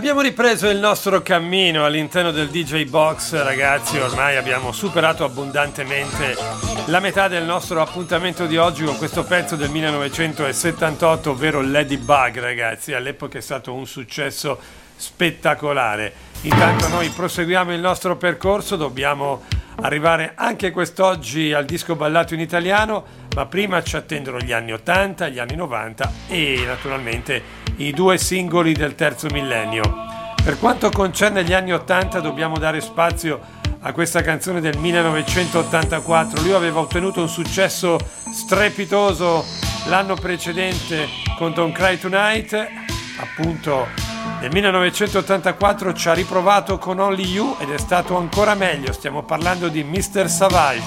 Abbiamo ripreso il nostro cammino all'interno del DJ Box, ragazzi. Ormai abbiamo superato abbondantemente la metà del nostro appuntamento di oggi con questo pezzo del 1978, ovvero Ladybug, ragazzi. All'epoca è stato un successo spettacolare. Intanto noi proseguiamo il nostro percorso, dobbiamo arrivare anche quest'oggi al disco ballato in italiano, ma prima ci attendono gli anni 80, gli anni 90 e naturalmente i due singoli del terzo millennio. Per quanto concerne gli anni 80 dobbiamo dare spazio a questa canzone del 1984. Lui aveva ottenuto un successo strepitoso l'anno precedente con Don't Cry Tonight, appunto nel 1984 ci ha riprovato con Only You ed è stato ancora meglio. Stiamo parlando di Mr. Savage.